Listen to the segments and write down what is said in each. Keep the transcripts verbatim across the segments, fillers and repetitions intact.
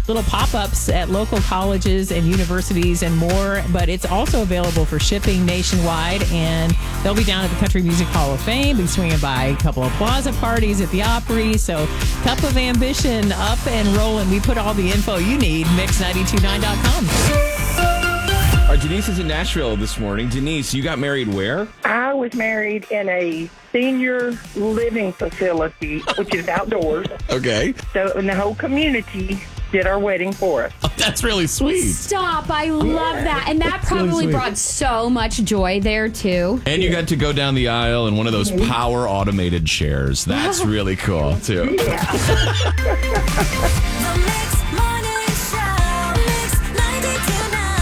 little pop-ups at local colleges and universities and more. But it's also available for shipping nationwide. And they'll be down at the Country Music Hall of Fame. Be swinging by a couple of plaza parties at the Opry. So Cup of Ambition up and rolling. We put all the info you need. mix nine two nine dot com. Our Denise is in Nashville this morning. Denise, you got married where? I was married in a senior living facility, which is outdoors. Okay. So, and the whole community did our wedding for us. Oh, that's really sweet. Stop. I love that. And that probably really brought so much joy there, too. And you got to go down the aisle in one of those power automated chairs. That's really cool, too. Yeah. The Mix Morning Show, Mix ninety-two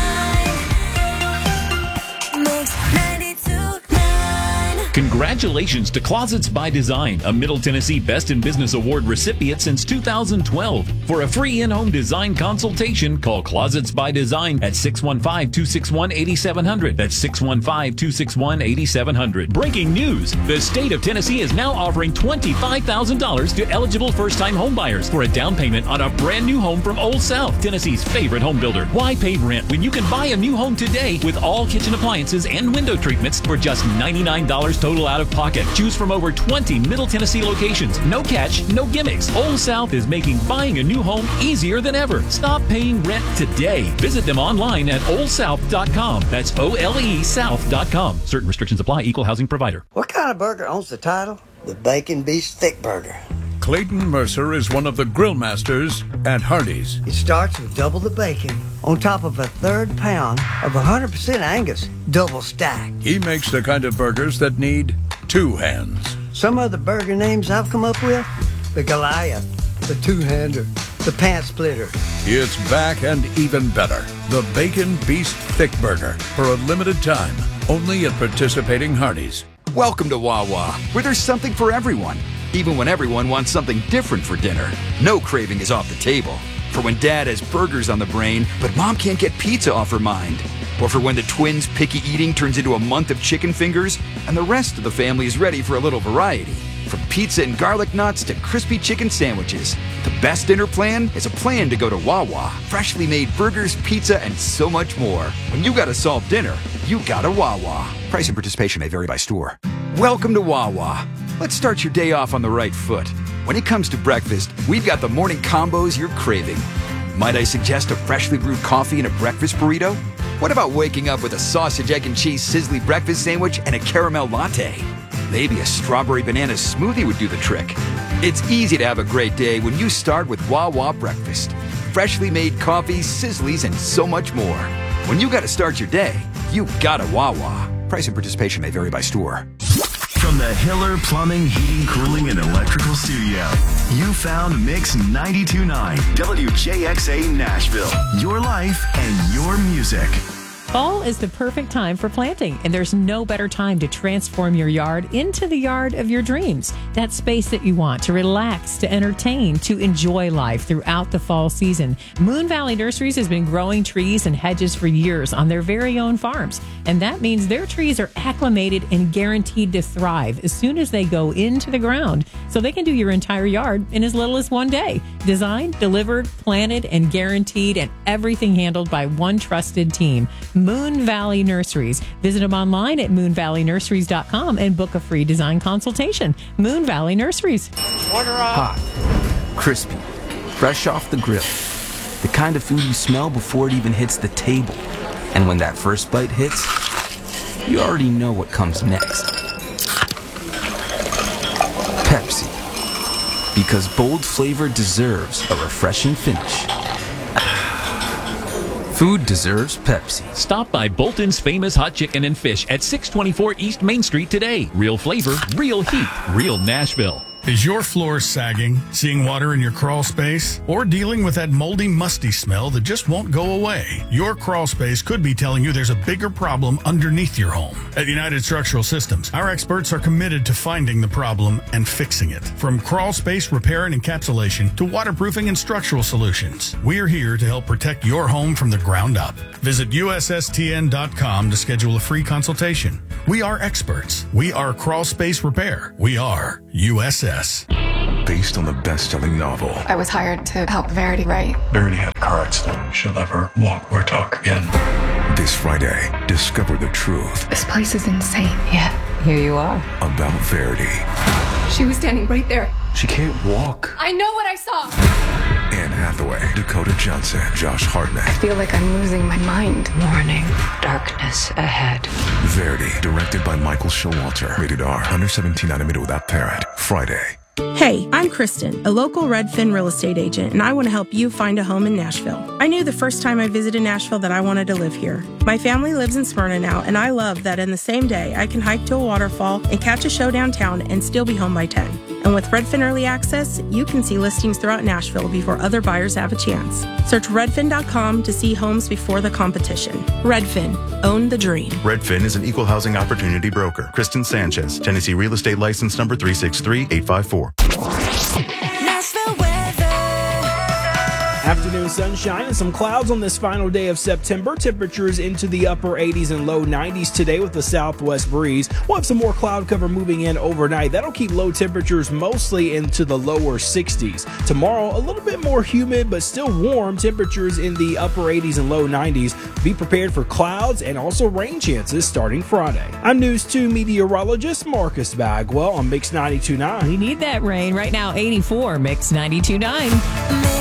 point nine. Mix ninety-two point nine. Congratulations to Closets by Design, a Middle Tennessee Best in Business Award recipient since two thousand twelve. For a free in-home design consultation, call Closets by Design at six one five, two six one, eight seven zero zero. That's six one five, two six one, eight seven zero zero. Breaking news! The state of Tennessee is now offering twenty-five thousand dollars to eligible first-time homebuyers for a down payment on a brand new home from Old South, Tennessee's favorite home builder. Why pay rent when you can buy a new home today with all kitchen appliances and window treatments for just ninety-nine dollars total out of pocket? Choose from over twenty Middle Tennessee locations. No catch, no gimmicks. Old South is making buying a new home easier than ever. Stop paying rent today. Visit them online at old south dot com. That's O L E South dot com. Certain restrictions apply. Equal housing provider. What kind of burger owns the title? The Bacon Beast Thick Burger. Clayton Mercer is one of the grill masters at Hardee's. It starts with double the bacon on top of a third pound of one hundred percent Angus, double stacked. He makes the kind of burgers that need two hands. Some of the burger names I've come up with: the Goliath, the Two-Hander, the Pant Splitter. It's back and even better. The Bacon Beast Thick Burger for a limited time, only at participating Hardee's. Welcome to Wawa, where there's something for everyone. Even when everyone wants something different for dinner, no craving is off the table. For when dad has burgers on the brain, but mom can't get pizza off her mind. Or for when the twins' picky eating turns into a month of chicken fingers, and the rest of the family is ready for a little variety. From pizza and garlic knots to crispy chicken sandwiches, the best dinner plan is a plan to go to Wawa. Freshly made burgers, pizza, and so much more. When you gotta solve dinner, you gotta Wawa. Price and participation may vary by store. Welcome to Wawa. Let's start your day off on the right foot. When it comes to breakfast, we've got the morning combos you're craving. Might I suggest a freshly brewed coffee and a breakfast burrito? What about waking up with a sausage, egg, and cheese sizzly breakfast sandwich and a caramel latte? Maybe a strawberry banana smoothie would do the trick. It's easy to have a great day when you start with Wawa breakfast. Freshly made coffee, sizzlies, and so much more. When you gotta start your day, you gotta Wawa. Price and participation may vary by store. From the Hiller Plumbing, Heating, Cooling, and Electrical Studio, you found Mix ninety-two point nine, W J X A Nashville. Your life and your music. Fall is the perfect time for planting, and there's no better time to transform your yard into the yard of your dreams. That space that you want to relax, to entertain, to enjoy life throughout the fall season. Moon Valley Nurseries has been growing trees and hedges for years on their very own farms, and that means their trees are acclimated and guaranteed to thrive as soon as they go into the ground, so they can do your entire yard in as little as one day. Designed, delivered, planted, and guaranteed, and everything handled by one trusted team. Moon Valley Nurseries. Visit them online at moon valley nurseries dot com and book a free design consultation. Moon Valley Nurseries. Hot, crispy, fresh off the grill. The kind of food you smell before it even hits the table. And when that first bite hits, you already know what comes next. Pepsi. Because bold flavor deserves a refreshing finish. Food deserves Pepsi. Stop by Bolton's Famous Hot Chicken and Fish at six twenty-four East Main Street today. Real flavor, real heat, real Nashville. Is your floor sagging, seeing water in your crawl space, or dealing with that moldy, musty smell that just won't go away? Your crawl space could be telling you there's a bigger problem underneath your home. At United Structural Systems, our experts are committed to finding the problem and fixing it. From crawl space repair and encapsulation to waterproofing and structural solutions, we're here to help protect your home from the ground up. Visit U S S T N dot com to schedule a free consultation. We are experts. We are crawl space repair. We are U S S. based on the best-selling novel. I was hired to help Verity write. Verity had a car accident. She'll never walk or talk again. This Friday, discover the truth This place is insane. Yeah, here you are. about Verity. She was standing right there. She can't walk. I know what I saw. Anne Hathaway, Dakota Johnson, Josh Hartnett. I feel like I'm losing my mind. Warning, darkness ahead. Verity, directed by Michael Showalter. Rated R, under seventeen, animated without parent. Friday. Hey, I'm Kristen, a local Redfin real estate agent, and I want to help you find a home in Nashville. I knew the first time I visited Nashville that I wanted to live here. My family lives in Smyrna now, and I love that in the same day I can hike to a waterfall and catch a show downtown and still be home by ten. And with Redfin Early Access, you can see listings throughout Nashville before other buyers have a chance. Search redfin dot com to see homes before the competition. Redfin, own the dream. Redfin is an equal housing opportunity broker. Kristen Sanchez, Tennessee Real Estate License Number three six three eight five four. Nashville weather. Afternoon sunshine and some clouds on this final day of September. Temperatures into the upper eighties and low nineties today with the southwest breeze. We'll have some more cloud cover moving in overnight. That'll keep low temperatures mostly into the lower sixties. Tomorrow, a little bit more humid but still warm. Temperatures in the upper eighties and low nineties. Be prepared for clouds and also rain chances starting Friday. I'm News two meteorologist Marcus Bagwell on Mix ninety-two point nine. We need that rain. Right now, eighty-four, Mix ninety-two point nine.